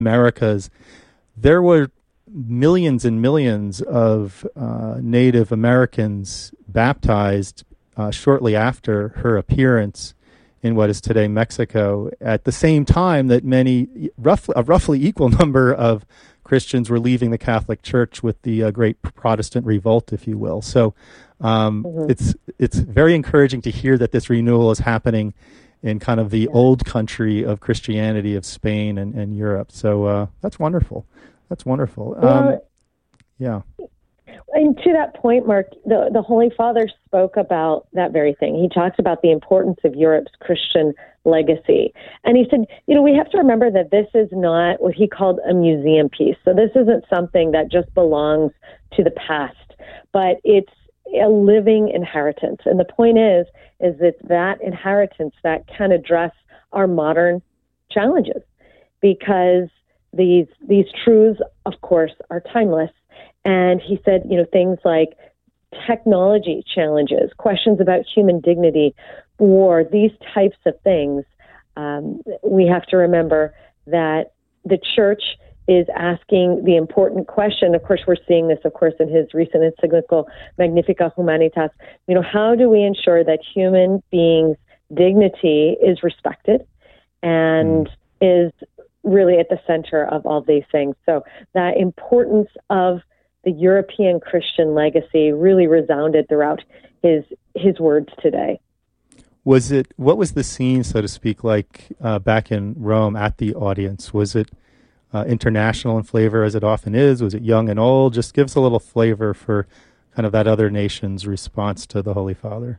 Americas, there were millions and millions of Native Americans baptized shortly after her appearance in what is today Mexico, at the same time that a roughly equal number of Christians were leaving the Catholic Church with the Great Protestant Revolt, if you will. So it's very encouraging to hear that this renewal is happening in kind of the old country of Christianity of Spain and Europe. So that's wonderful. That's wonderful. Yeah. And to that point, Mark, the Holy Father spoke about that very thing. He talks about the importance of Europe's Christian legacy. And he said, we have to remember that this is not what he called a museum piece. So this isn't something that just belongs to the past, but it's a living inheritance. And the point is that inheritance that can address our modern challenges, because these truths, of course, are timeless. And he said, things like technology challenges, questions about human dignity, war, these types of things. We have to remember that the Church is asking the important question. Of course, we're seeing this, of course, in his recent encyclical Magnificat Humanitas. How do we ensure that human beings' dignity is respected and is really at the center of all these things? So that importance of the European Christian legacy really resounded throughout his words today. What was the scene, so to speak, like back in Rome at the audience? Was it international in flavor, as it often is? Was it young and old? Just give us a little flavor for kind of that other nation's response to the Holy Father.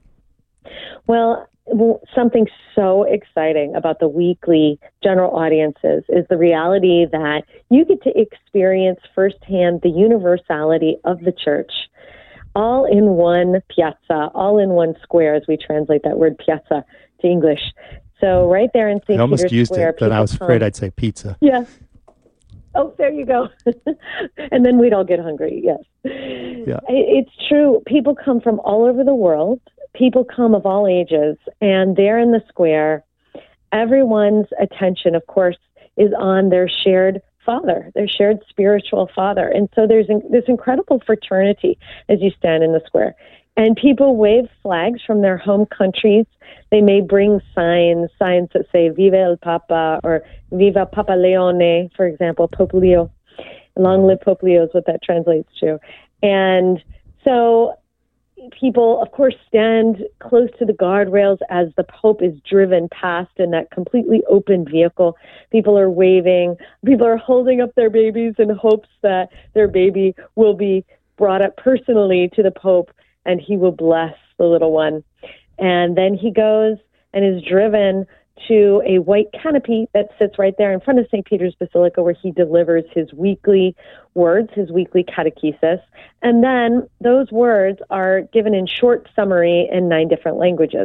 Well, something so exciting about the weekly general audiences is the reality that you get to experience firsthand the universality of the Church, all in one piazza, all in one square, as we translate that word piazza to English. So right there in St. Peter's Square. I almost used it, but I was afraid I'd say pizza. Yeah. Oh, there you go. And then we'd all get hungry, yes. Yeah. It's true. People come from all over the world. People come of all ages, and there in the square, everyone's attention, of course, is on their shared father, their shared spiritual father. And so there's this incredible fraternity as you stand in the square. And people wave flags from their home countries. They may bring signs that say Viva el Papa or Viva Papa Leone, for example, Pope Leo. Long live Pope Leo is what that translates to. And so people, of course, stand close to the guardrails as the Pope is driven past in that completely open vehicle. People are waving. People are holding up their babies in hopes that their baby will be brought up personally to the Pope and he will bless the little one. And then he goes and is driven to a white canopy that sits right there in front of St. Peter's Basilica, where he delivers his weekly words, his weekly catechesis. And then those words are given in short summary in 9 different languages.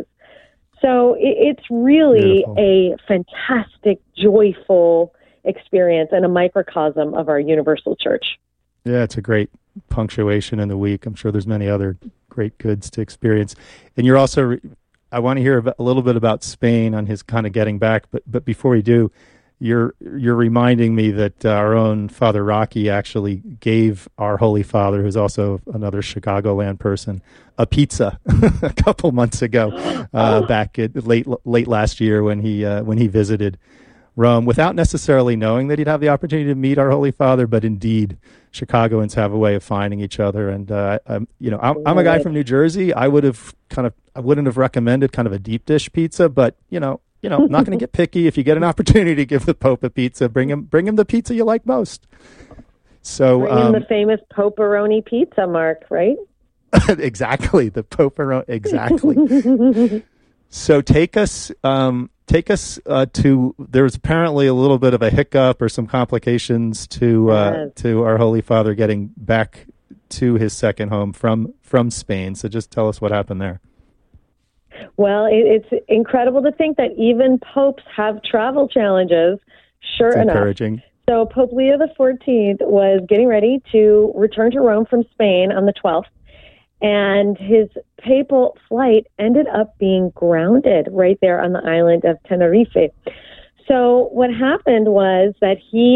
So it's really beautiful, a fantastic, joyful experience and a microcosm of our universal church. Yeah, it's a great punctuation in the week. I'm sure there's many other great goods to experience. And you're also, I want to hear a little bit about Spain on his kind of getting back. But before we do, you're reminding me that our own Father Rocky actually gave our Holy Father, who's also another Chicagoland person, a pizza a couple months ago, back at late last year when he visited Rome, without necessarily knowing that he'd have the opportunity to meet our Holy Father. But indeed, Chicagoans have a way of finding each other. And I'm a guy from New Jersey. I wouldn't have recommended kind of a deep dish pizza, but I'm not going to get picky. If you get an opportunity to give the Pope a pizza, bring him the pizza you like most. So bring him the famous Poperoni pizza, Mark, right? Exactly, the Poperoni. Exactly. So take us to. There was apparently a little bit of a hiccup or some complications to our Holy Father getting back to his second home from Spain. So just tell us what happened there. Well, it's incredible to think that even popes have travel challenges. Sure enough. Encouraging. So Pope Leo XIV was getting ready to return to Rome from Spain on the 12th. And his papal flight ended up being grounded right there on the island of Tenerife. So what happened was that he